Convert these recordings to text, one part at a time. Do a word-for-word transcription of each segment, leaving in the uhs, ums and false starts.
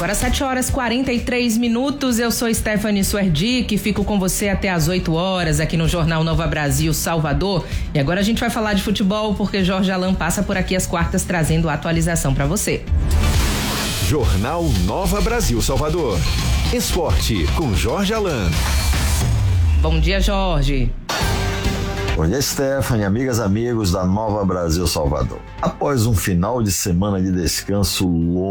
Agora sete horas e quarenta e três minutos, eu sou Stephanie Suerdick, fico com você até às oito horas aqui no Jornal Nova Brasil Salvador. E agora a gente vai falar de futebol porque Jorge Alain passa por aqui às quartas trazendo a atualização para você. Jornal Nova Brasil Salvador. Esporte com Jorge Alain. Bom dia, Jorge. Bom dia, Stephanie, amigas, amigos da Nova Brasil Salvador. Após um final de semana de descanso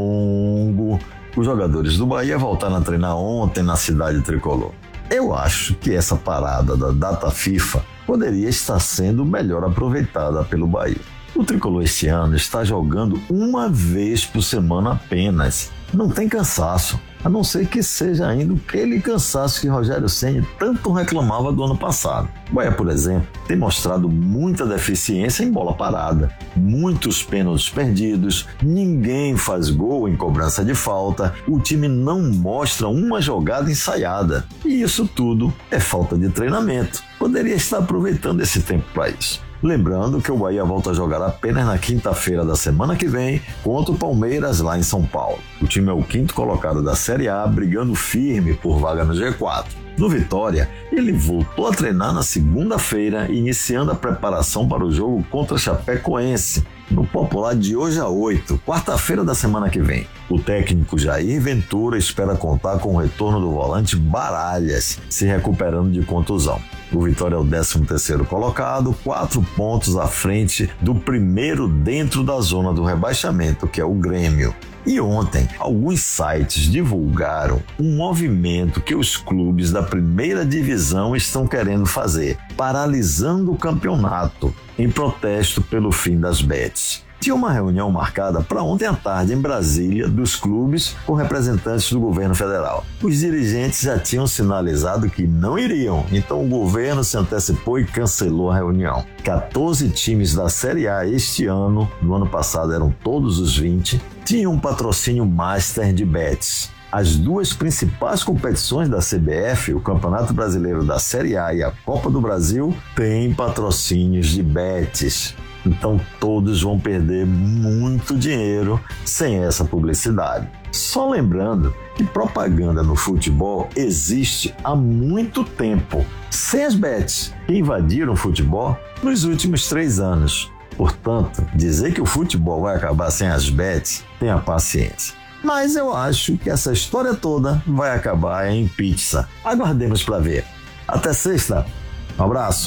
longo, os jogadores do Bahia voltaram a treinar ontem na cidade tricolor. Eu acho que essa parada da data FIFA poderia estar sendo melhor aproveitada pelo Bahia. O tricolor este ano está jogando uma vez por semana apenas. Não tem cansaço, a não ser que seja ainda aquele cansaço que Rogério Ceni tanto reclamava do ano passado. O Bahia, por exemplo, tem mostrado muita deficiência em bola parada, muitos pênaltis perdidos, ninguém faz gol em cobrança de falta, o time não mostra uma jogada ensaiada. E isso tudo é falta de treinamento. Poderia estar aproveitando esse tempo para isso. Lembrando que o Bahia volta a jogar apenas na quinta-feira da semana que vem contra o Palmeiras lá em São Paulo. O time é o quinto colocado da Série A, brigando firme por vaga no G quatro. No Vitória, ele voltou a treinar na segunda-feira, iniciando a preparação para o jogo contra a Chapecoense, no Popular de hoje a oito, quarta-feira da semana que vem. O técnico Jair Ventura espera contar com o retorno do volante Baralhas, se recuperando de contusão. O Vitória é o décimo terceiro colocado, quatro pontos à frente do primeiro dentro da zona do rebaixamento, que é o Grêmio. E ontem, alguns sites divulgaram um movimento que os clubes da primeira divisão estão querendo fazer, paralisando o campeonato, em protesto pelo fim das bets. Tinha uma reunião marcada para ontem à tarde em Brasília dos clubes com representantes do governo federal. Os dirigentes já tinham sinalizado que não iriam, então o governo se antecipou e cancelou a reunião. quatorze times da Série A este ano, no ano passado eram todos os vinte, tinham um patrocínio master de bets. As duas principais competições da C B F, o Campeonato Brasileiro da Série A e a Copa do Brasil, têm patrocínios de bets. Então todos vão perder muito dinheiro sem essa publicidade. Só lembrando que propaganda no futebol existe há muito tempo, sem as bets que invadiram o futebol nos últimos três anos. Portanto, dizer que o futebol vai acabar sem as bets, tenha paciência. Mas eu acho que essa história toda vai acabar em pizza. Aguardemos para ver. Até sexta. Um abraço.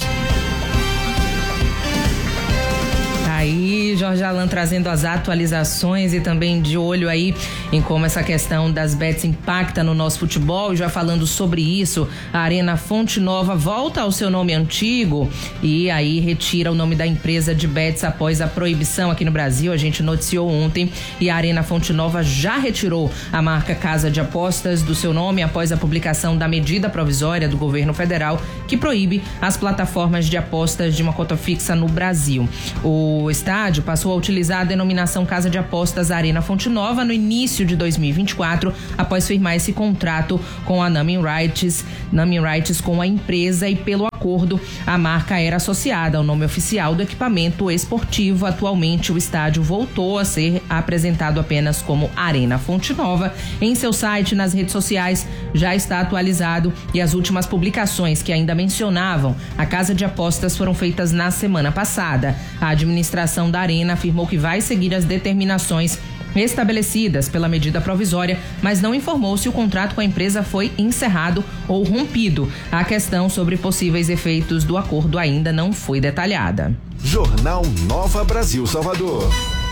Aí, Jorge Alain trazendo as atualizações e também de olho aí em como essa questão das bets impacta no nosso futebol. E já falando sobre isso, a Arena Fonte Nova volta ao seu nome antigo e aí retira o nome da empresa de bets após a proibição aqui no Brasil. A gente noticiou ontem e a Arena Fonte Nova já retirou a marca Casa de Apostas do seu nome após a publicação da medida provisória do governo federal que proíbe as plataformas de apostas de uma cota fixa no Brasil. O estádio passou a utilizar a denominação Casa de Apostas Arena Fonte Nova no início de dois mil e vinte e quatro, após firmar esse contrato com a Naming Rights, Naming Rights com a empresa, e pelo acordo a marca era associada ao nome oficial do equipamento esportivo. Atualmente o estádio voltou a ser apresentado apenas como Arena Fonte Nova. Em seu site, nas redes sociais, já está atualizado e as últimas publicações que ainda mencionavam a Casa de Apostas foram feitas na semana passada. A administração da Arena afirmou que vai seguir as determinações estabelecidas pela medida provisória, mas não informou se o contrato com a empresa foi encerrado ou rompido. A questão sobre possíveis efeitos do acordo ainda não foi detalhada. Jornal Nova Brasil Salvador.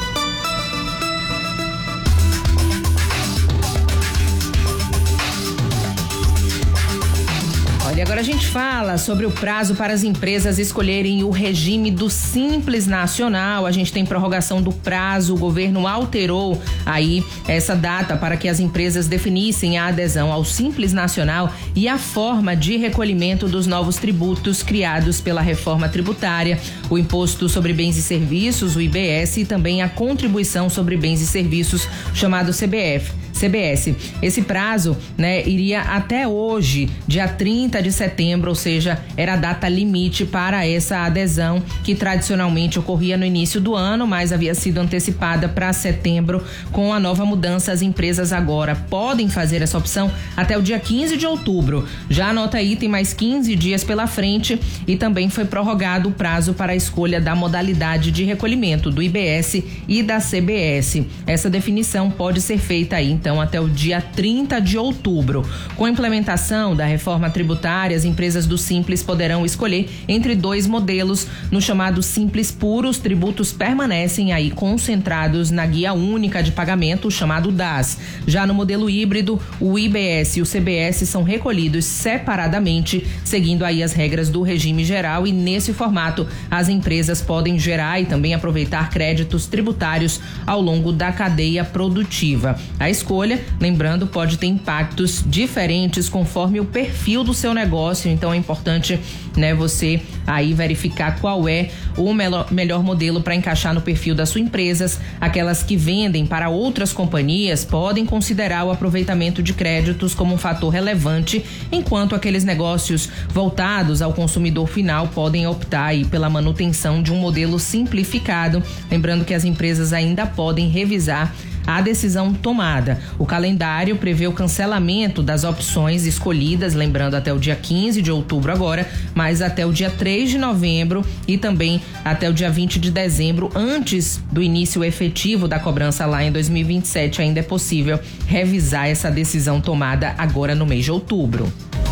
Olha, agora a gente fala sobre o prazo para as empresas escolherem o regime do Simples Nacional. A gente tem prorrogação do prazo, o governo alterou aí essa data para que as empresas definissem a adesão ao Simples Nacional e a forma de recolhimento dos novos tributos criados pela reforma tributária, o Imposto sobre Bens e Serviços, o I B S, e também a Contribuição sobre Bens e Serviços, chamado C B F. C B S. Esse prazo, né, iria até hoje, dia trinta de setembro, ou seja, era a data limite para essa adesão que tradicionalmente ocorria no início do ano, mas havia sido antecipada para setembro. Com a nova mudança, as empresas agora podem fazer essa opção até o dia quinze de outubro. Já anota aí, tem mais quinze dias pela frente e também foi prorrogado o prazo para a escolha da modalidade de recolhimento do I B S e da C B S. Essa definição pode ser feita aí, então, até o dia trinta de outubro. Com a implementação da reforma tributária, as empresas do Simples poderão escolher entre dois modelos. No chamado Simples Puro, os tributos permanecem aí concentrados na guia única de pagamento, chamado D A S. Já no modelo híbrido, o I B S e o C B S são recolhidos separadamente, seguindo aí as regras do regime geral, e nesse formato as empresas podem gerar e também aproveitar créditos tributários ao longo da cadeia produtiva. A escolha, lembrando, pode ter impactos diferentes conforme o perfil do seu negócio, então é importante, né, você aí verificar qual é o melhor, melhor modelo para encaixar no perfil das suas empresas. Aquelas que vendem para outras companhias podem considerar o aproveitamento de créditos como um fator relevante, enquanto aqueles negócios voltados ao consumidor final podem optar aí pela manutenção de um modelo simplificado. Lembrando que as empresas ainda podem revisar a decisão tomada. O calendário prevê o cancelamento das opções escolhidas, lembrando até o dia quinze de outubro agora, mas até o dia três de novembro e também até o dia vinte de dezembro, antes do início efetivo da cobrança lá em dois mil e vinte e sete, ainda é possível revisar essa decisão tomada agora no mês de outubro.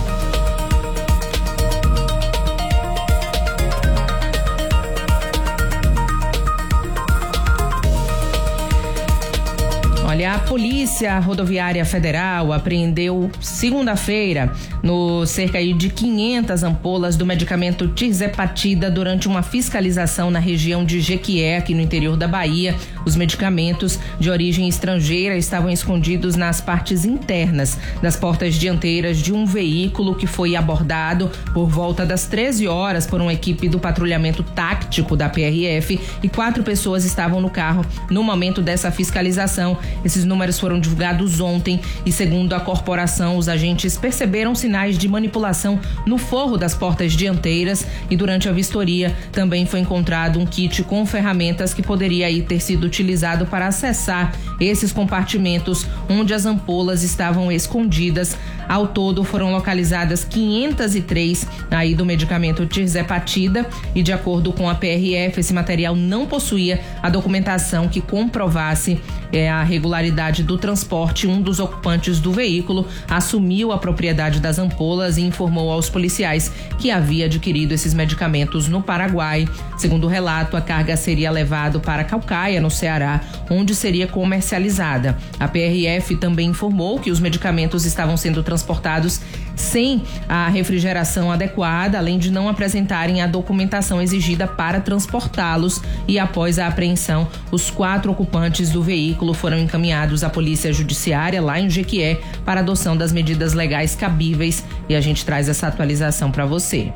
Olha, a Polícia Rodoviária Federal apreendeu segunda-feira no cerca de quinhentas ampolas do medicamento tirzepatida durante uma fiscalização na região de Jequié, aqui no interior da Bahia. Os medicamentos de origem estrangeira estavam escondidos nas partes internas das portas dianteiras de um veículo que foi abordado por volta das treze horas por uma equipe do patrulhamento tático da P R F, e quatro pessoas estavam no carro no momento dessa fiscalização. Esses números foram divulgados ontem e, segundo a corporação, os agentes perceberam sinais de manipulação no forro das portas dianteiras, e durante a vistoria também foi encontrado um kit com ferramentas que poderia aí ter sido utilizado para acessar esses compartimentos onde as ampolas estavam escondidas. Ao todo foram localizadas quinhentas e três aí do medicamento tirzepatida, e de acordo com a P R F, esse material não possuía a documentação que comprovasse é, a regularidade do transporte. Um dos ocupantes do veículo assumiu a propriedade das ampolas e informou aos policiais que havia adquirido esses medicamentos no Paraguai. Segundo o relato, a carga seria levada para Caucaia, no Ceará, onde seria comercializada. A P R F também informou que os medicamentos estavam sendo transportados sem a refrigeração adequada, além de não apresentarem a documentação exigida para transportá-los, e após a apreensão, os quatro ocupantes do veículo foram encaminhados à Polícia Judiciária lá em Jequié para adoção das medidas legais cabíveis, e a gente traz essa atualização para você.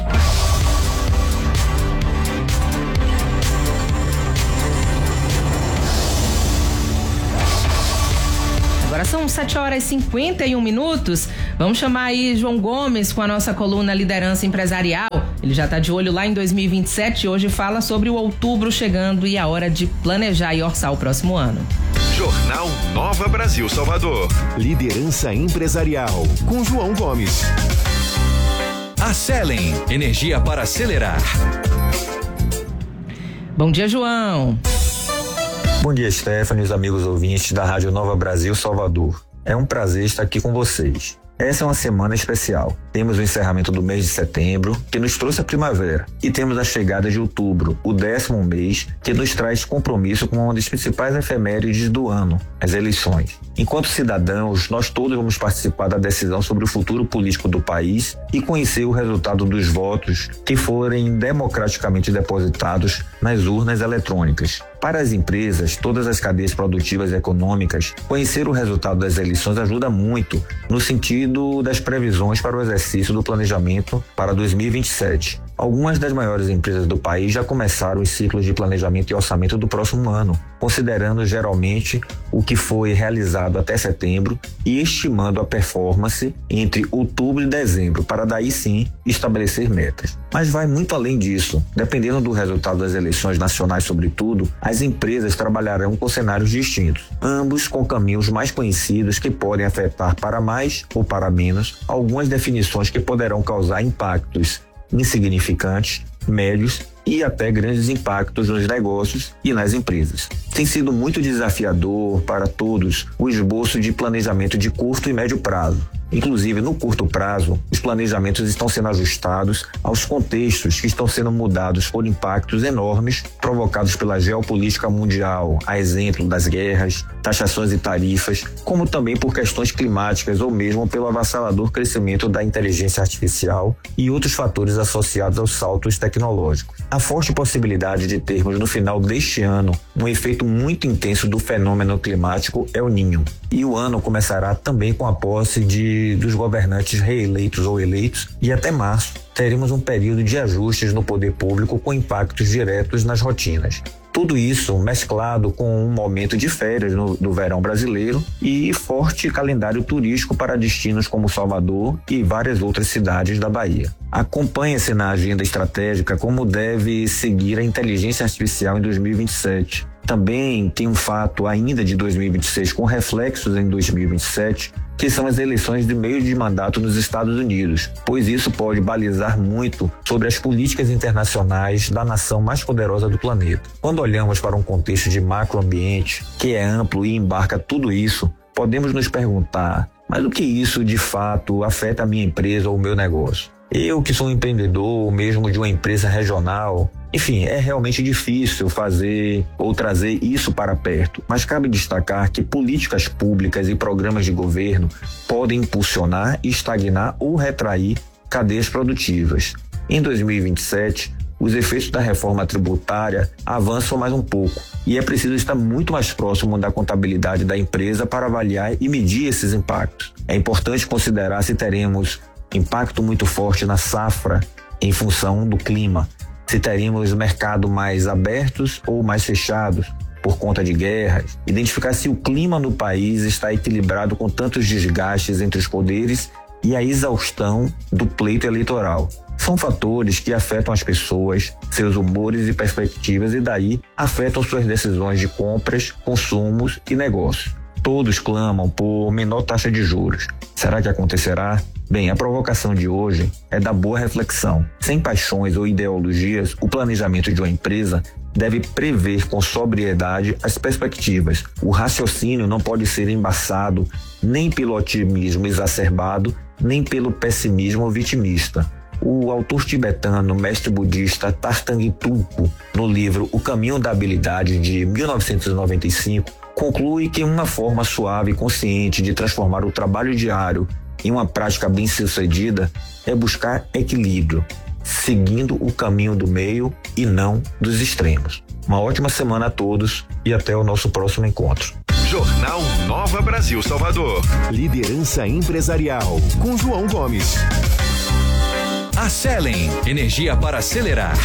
Agora são sete horas e cinquenta e um minutos. Vamos chamar aí João Gomes com a nossa coluna Liderança Empresarial. Ele já está de olho lá em dois mil e vinte e sete e hoje fala sobre o outubro chegando e a hora de planejar e orçar o próximo ano. Jornal Nova Brasil Salvador. Liderança Empresarial com João Gomes. A Selen, energia para acelerar. Bom dia, João. Bom dia, Stephanie, os amigos ouvintes da Rádio Nova Brasil Salvador. É um prazer estar aqui com vocês. Essa é uma semana especial. Temos o encerramento do mês de setembro, que nos trouxe a primavera, e temos a chegada de outubro, o décimo mês, que nos traz compromisso com uma das principais efemérides do ano, as eleições. Enquanto cidadãos, nós todos vamos participar da decisão sobre o futuro político do país e conhecer o resultado dos votos que forem democraticamente depositados nas urnas eletrônicas. Para as empresas, todas as cadeias produtivas e econômicas, conhecer o resultado das eleições ajuda muito no sentido das previsões para o exercício do planejamento para dois mil e vinte e sete. Algumas das maiores empresas do país já começaram os ciclos de planejamento e orçamento do próximo ano, considerando geralmente o que foi realizado até setembro e estimando a performance entre outubro e dezembro, para daí sim estabelecer metas. Mas vai muito além disso. Dependendo do resultado das eleições nacionais, sobretudo, as empresas trabalharão com cenários distintos, ambos com caminhos mais conhecidos que podem afetar para mais ou para menos algumas definições que poderão causar impactos insignificantes, médios e até grandes impactos nos negócios e nas empresas. Tem sido muito desafiador para todos o esboço de planejamento de curto e médio prazo. Inclusive, no curto prazo, os planejamentos estão sendo ajustados aos contextos que estão sendo mudados por impactos enormes provocados pela geopolítica mundial, a exemplo das guerras, taxações e tarifas, como também por questões climáticas ou mesmo pelo avassalador crescimento da inteligência artificial e outros fatores associados aos saltos tecnológicos. A forte possibilidade de termos no final deste ano um efeito muito intenso do fenômeno climático El Niño. E o ano começará também com a posse de, dos governantes reeleitos ou eleitos, e até março teremos um período de ajustes no poder público com impactos diretos nas rotinas. Tudo isso mesclado com um momento de férias no, do verão brasileiro e forte calendário turístico para destinos como Salvador e várias outras cidades da Bahia. Acompanha-se na agenda estratégica como deve seguir a inteligência artificial em dois mil e vinte e sete. Também tem um fato ainda de dois mil e vinte e seis com reflexos em dois mil e vinte e sete, que são as eleições de meio de mandato nos Estados Unidos, pois isso pode balizar muito sobre as políticas internacionais da nação mais poderosa do planeta. Quando olhamos para um contexto de macroambiente, que é amplo e embarca tudo isso, podemos nos perguntar, mas o que isso de fato afeta a minha empresa ou o meu negócio? Eu que sou um empreendedor, ou mesmo de uma empresa regional, enfim, é realmente difícil fazer ou trazer isso para perto, mas cabe destacar que políticas públicas e programas de governo podem impulsionar, estagnar ou retrair cadeias produtivas. Em dois mil e vinte e sete, os efeitos da reforma tributária avançam mais um pouco e é preciso estar muito mais próximo da contabilidade da empresa para avaliar e medir esses impactos. É importante considerar se teremos impacto muito forte na safra em função do clima, se teremos mercado mais abertos ou mais fechados por conta de guerras, identificar se o clima no país está equilibrado com tantos desgastes entre os poderes e a exaustão do pleito eleitoral. São fatores que afetam as pessoas, seus humores e perspectivas e daí afetam suas decisões de compras, consumos e negócios. Todos clamam por menor taxa de juros. Será que acontecerá? Bem, a provocação de hoje é da boa reflexão. Sem paixões ou ideologias, o planejamento de uma empresa deve prever com sobriedade as perspectivas. O raciocínio não pode ser embaçado nem pelo otimismo exacerbado, nem pelo pessimismo vitimista. O autor tibetano, mestre budista Tartang Tulku, no livro O Caminho da Habilidade, de mil novecentos e noventa e cinco, conclui que uma forma suave e consciente de transformar o trabalho diário em uma prática bem-sucedida é buscar equilíbrio, seguindo o caminho do meio e não dos extremos. Uma ótima semana a todos e até o nosso próximo encontro. Jornal Nova Brasil Salvador. Liderança empresarial com João Gomes. A Selen, energia para acelerar.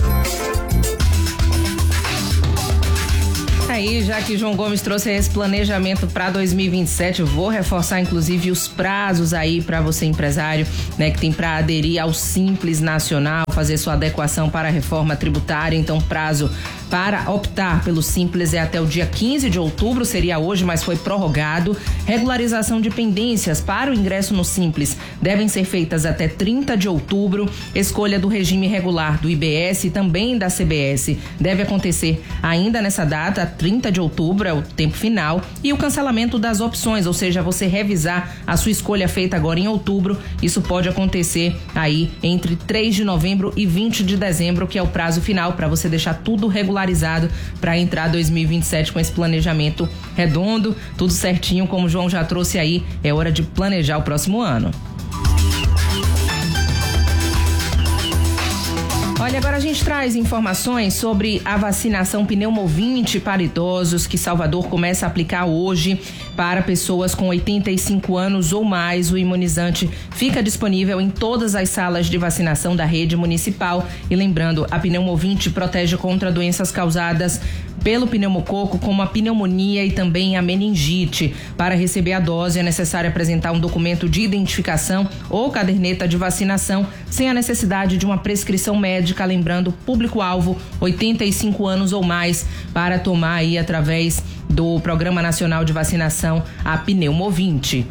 Aí, já que João Gomes trouxe esse planejamento para dois mil e vinte e sete, eu vou reforçar inclusive os prazos aí para você empresário, né, que tem para aderir ao Simples Nacional, fazer sua adequação para a reforma tributária. Então, prazo para optar pelo Simples é até o dia quinze de outubro, seria hoje, mas foi prorrogado. Regularização de pendências para o ingresso no Simples devem ser feitas até trinta de outubro. Escolha do regime regular do I B S e também da C B S deve acontecer ainda nessa data, trinta de outubro é o tempo final. E o cancelamento das opções, ou seja, você revisar a sua escolha feita agora em outubro, isso pode acontecer aí entre três de novembro e vinte de dezembro, que é o prazo final para você deixar tudo regularizado para entrar dois mil e vinte e sete com esse planejamento redondo, tudo certinho, como o João já trouxe aí. É hora de planejar o próximo ano. Olha, agora a gente traz informações sobre a vacinação pneumovinte para idosos que Salvador começa a aplicar hoje para pessoas com oitenta e cinco anos ou mais. O imunizante fica disponível em todas as salas de vacinação da rede municipal. E lembrando, a pneumovinte protege contra doenças causadas pelo pneumococo, como a pneumonia e também a meningite. Para receber a dose é necessário apresentar um documento de identificação ou caderneta de vacinação, sem a necessidade de uma prescrição médica. Lembrando, público-alvo oitenta e cinco anos ou mais, para tomar aí através do Programa Nacional de Vacinação a pneumovinte.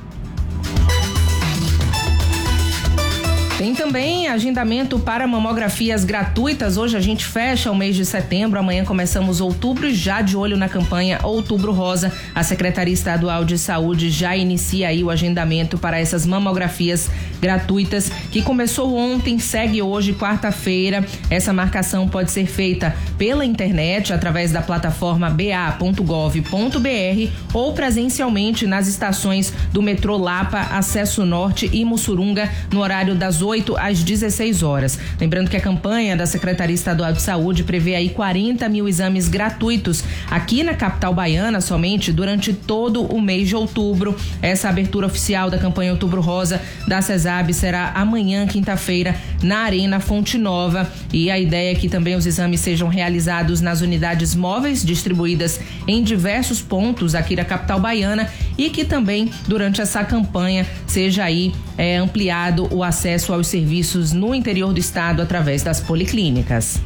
Tem também agendamento para mamografias gratuitas. Hoje a gente fecha o mês de setembro, amanhã começamos outubro e já de olho na campanha Outubro Rosa. A Secretaria Estadual de Saúde já inicia aí o agendamento para essas mamografias gratuitas, que começou ontem, segue hoje, quarta-feira. Essa marcação pode ser feita pela internet, através da plataforma b a ponto gov ponto b r ou presencialmente nas estações do metrô Lapa, Acesso Norte e Mussurunga, no horário das oito às dezesseis horas. Lembrando que a campanha da Secretaria Estadual de Saúde prevê aí quarenta mil exames gratuitos aqui na capital baiana somente durante todo o mês de outubro. Essa abertura oficial da campanha Outubro Rosa da CESAB será amanhã, quinta-feira, na Arena Fonte Nova, e a ideia é que também os exames sejam realizados nas unidades móveis distribuídas em diversos pontos aqui da capital baiana, e que também durante essa campanha seja aí é, ampliado o acesso aos serviços no interior do estado através das policlínicas.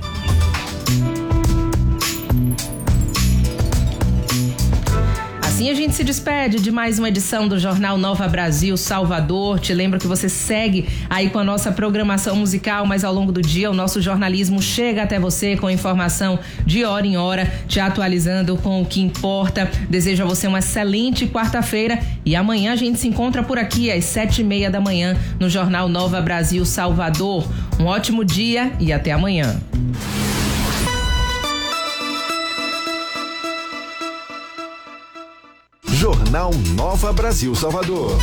Assim a gente se despede de mais uma edição do Jornal Nova Brasil Salvador. Te lembro que você segue aí com a nossa programação musical, mas ao longo do dia o nosso jornalismo chega até você com informação de hora em hora, te atualizando com o que importa. Desejo a você uma excelente quarta-feira e amanhã a gente se encontra por aqui às sete e meia da manhã no Jornal Nova Brasil Salvador. Um ótimo dia e até amanhã. Jornal Nova Brasil Salvador.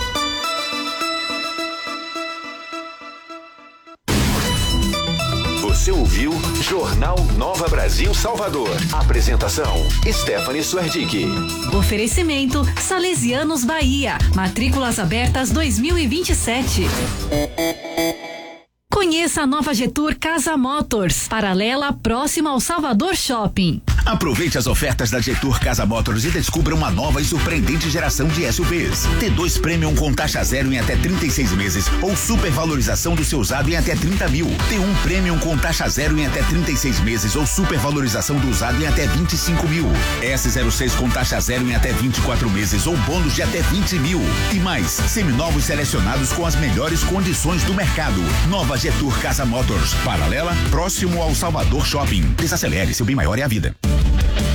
Você ouviu Jornal Nova Brasil Salvador. Apresentação: Stephanie Suerdick. Oferecimento: Salesianos Bahia. Matrículas abertas dois mil e vinte e sete. Conheça a nova Getur Casa Motors, paralela próxima ao Salvador Shopping. Aproveite as ofertas da Getur Casa Motors e descubra uma nova e surpreendente geração de S U Vs. T dois Premium com taxa zero em até trinta e seis meses ou supervalorização do seu usado em até trinta mil. T um Premium com taxa zero em até trinta e seis meses ou supervalorização do usado em até vinte e cinco mil. S zero seis com taxa zero em até vinte e quatro meses ou bônus de até vinte mil. E mais, seminovos selecionados com as melhores condições do mercado. Nova Getur Casa Motors, paralela próximo ao Salvador Shopping. Desacelere, seu bem maior é a vida.